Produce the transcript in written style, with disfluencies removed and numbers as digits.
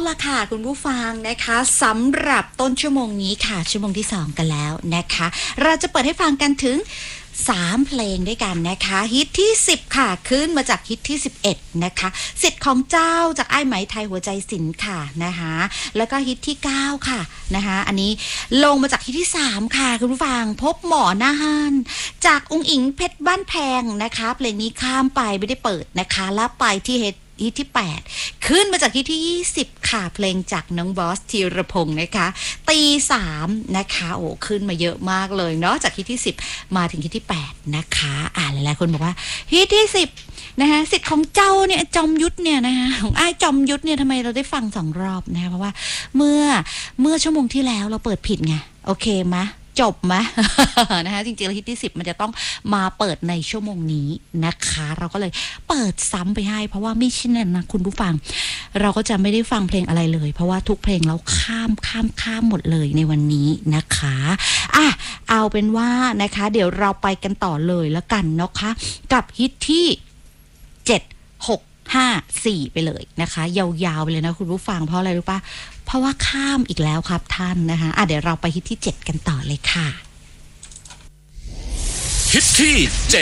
ล่ะค่ะคุณผู้ฟังนะคะสำหรับต้นชั่วโมงนี้ค่ะชั่วโมงที่2กันแล้วนะคะเราจะเปิดให้ฟังกันถึง3เพลงด้วยกันนะคะฮิตที่10ค่ะขึ้นมาจากฮิตที่11นะคะสิทธิ์ของเจ้าจากอ้ายไหมไทยหัวใจศิลป์ค่ะนะคะแล้วก็ฮิตที่9ค่ะนะคะอันนี้ลงมาจากฮิตที่3ค่ะคุณผู้ฟังพบหมอหน้าห้านจากองค์อิงเพชรบ้านแพงนะคะเพลงนี้ข้ามไปไม่ได้เปิดนะคะแล้วไปที่ฮิตที่8ขึ้นมาจากฮิตที่20ค่ะเพลงจากน้องบอสธีรพงศ์นะคะตี3นะคะโอ้ขึ้นมาเยอะมากเลยเนาะจากฮิตที่10มาถึงฮิตที่8นะคะหลายๆคนบอกว่าฮิตที่10นะคะสิทธิ์ของเจ้าเนี่ยจอมยุทธเนี่ยนะคะของอ้ายจอมยุทธเนี่ยทำไมเราได้ฟัง2รอบนะคะเพราะว่าเมื่อชั่วโมงที่แล้วเราเปิดผิดไงโอเคมะจบไหม นะคะจริงๆแล้วฮิตที่10มันจะต้องมาเปิดในชั่วโมงนี้นะคะเราก็เลยเปิดซ้ำไปให้เพราะว่าไม่เช่นนั้นนะคุณผู้ฟังเราก็จะไม่ได้ฟังเพลงอะไรเลยเพราะว่าทุกเพลงเราข้ามหมดเลยในวันนี้นะคะเอาเป็นว่านะคะเดี๋ยวเราไปกันต่อเลยแล้วกันนะคะกับฮิตที่7 6 5 4ไปเลยนะคะยาวๆไปเลยนะคุณผู้ฟังเพราะอะไรรู้ปะเพราะว่าข้ามอีกแล้วครับท่านนะคะเดี๋ยวเราไปฮิตที่7กันต่อเลยค่ะฮิตที่7